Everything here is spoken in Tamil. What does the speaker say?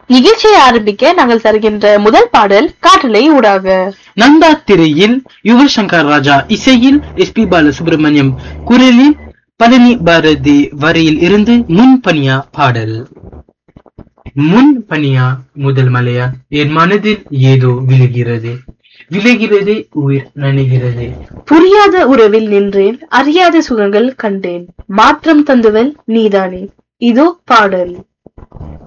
நிகழ்ச்சியை ஆரம்பிக்க நாங்கள் தருகின்ற முதல் பாடல் காற்றலை ஊடாக. நந்தா திரையில் யுவன் சங்கர் ராஜா இசையில் எஸ்பி பாலசுப்ரமணியம் குரலில் பழனி பாரதி வரையில் இருந்து முன்பனியா பாடல். முன்பனியா முதல் மலையா என் மனதில் ஏதோ விழுகிறது, விழுகிறது உயிர் நனைகிறது. புரியாத உறவில் நின்றேன், அறியாத சுகங்கள் கண்டேன், மாற்றம் தந்துவல் நீதானே. இதோ பாடல்.